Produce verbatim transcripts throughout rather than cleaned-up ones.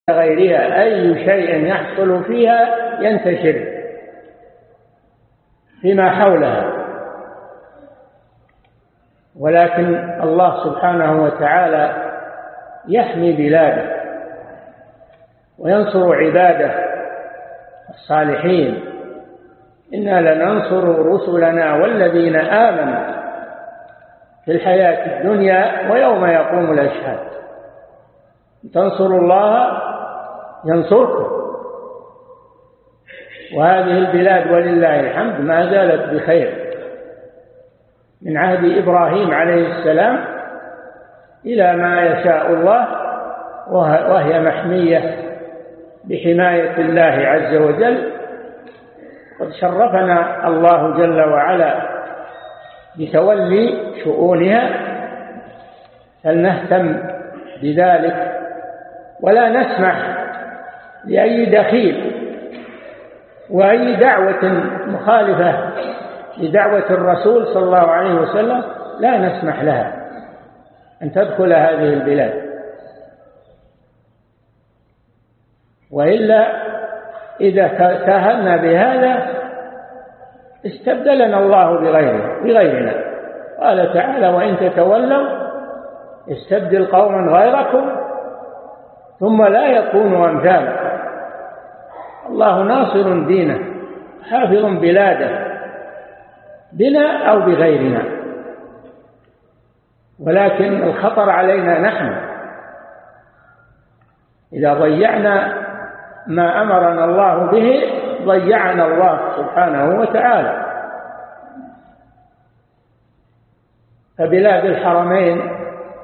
غيرها أي شيء يحصل فيها ينتشر فيما حولها. ولكن الله سبحانه وتعالى يحمي بلاده وينصر عباده الصالحين. إنا لننصر رسلنا والذين آمنوا في الحياة الدنيا ويوم يقوم الأشهاد. تنصروا الله ينصركم. وهذه البلاد ولله الحمد ما زالت بخير من عهد إبراهيم عليه السلام إلى ما يشاء الله، وهي محمية بحماية الله عز وجل. قد شرفنا الله جل وعلا بتولي شؤونها، فلنهتم بذلك ولا نسمح لأي دخيل وأي دعوة مخالفة لدعوة الرسول صلى الله عليه وسلم لا نسمح لها أن تدخل هذه البلاد. وإلا إذا ساهلنا بهذا استبدلنا الله بغيره بغيرنا. قال تعالى: وإن تتولوا استبدل قوما غيركم ثم لا يكونوا أمثالكم. الله ناصر دينه حافظ بلاده بنا أو بغيرنا، ولكن الخطر علينا نحن إذا ضيعنا ما أمرنا الله به ضيعنا الله سبحانه وتعالى. فبلاد الحرمين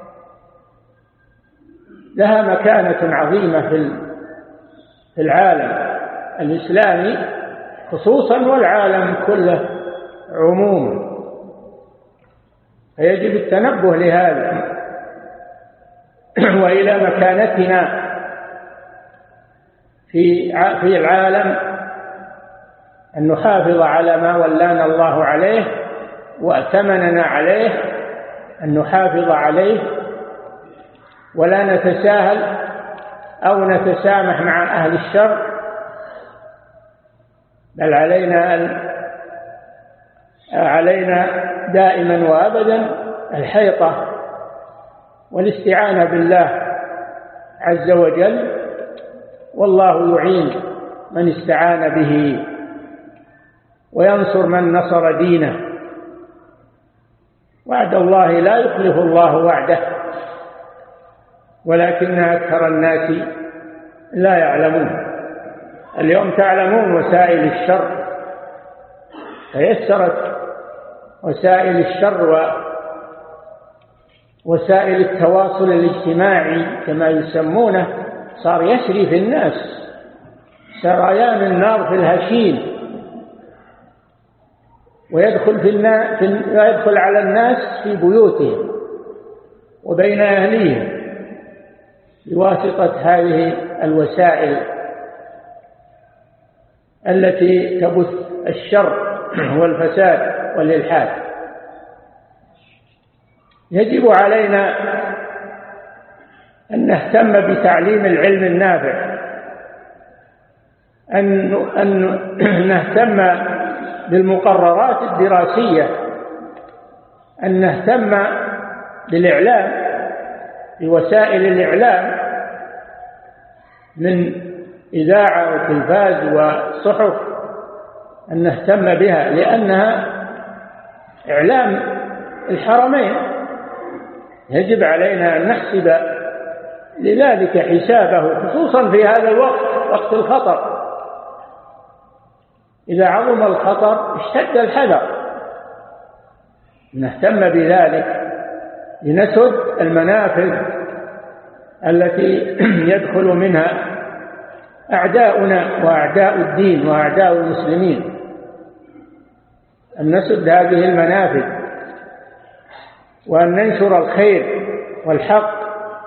لها مكانة عظيمة في العالم الإسلامي خصوصا والعالم كله عموما، فيجب التنبه لهذا وإلى مكانتنا في في العالم، أن نحافظ على ما ولانا الله عليه وأتمننا عليه، أن نحافظ عليه ولا نتساهل أو نتسامح مع أهل الشر، بل علينا أن علينا دائما وأبدا الحيطة والاستعانة بالله عز وجل، والله يعين من استعان به وينصر من نصر دينه. وعد الله لا يخلف الله وعده، ولكن أكثر الناس لا يعلمون. اليوم تعلمون وسائل الشر، تيسرت وسائل الشر ووسائل التواصل الاجتماعي كما يسمونه، صار يسري في الناس سريان النار في الهشيم، ويدخل, في النا... في... ويدخل على الناس في بيوتهم وبين أهليهم بواسطة هذه الوسائل التي تبث الشر والفساد والإلحاد. يجب علينا أن نهتم بتعليم العلم النافع، أن أن نهتم بالمقررات الدراسية، أن نهتم بالإعلام، بوسائل الإعلام من إذاعة وتلفاز وصحف، أن نهتم بها لأنها إعلام الحرمين. يجب علينا أن نحسب لذلك حسابه، خصوصا في هذا الوقت، وقت الخطر. إذا عظم الخطر اشتد الحذر. نهتم بذلك لنسد المنافذ التي يدخل منها أعداؤنا وأعداء الدين وأعداء المسلمين، أن نسد هذه المنافذ وأن ننشر الخير والحق.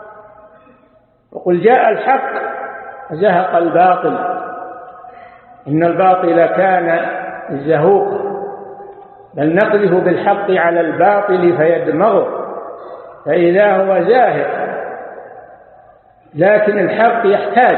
وقل جاء الحق زهق الباطل إن الباطل كان زهوقا، بل نقذف بالحق على الباطل فيدمغه فإذا هو زاهق. لكن الحق يحتاج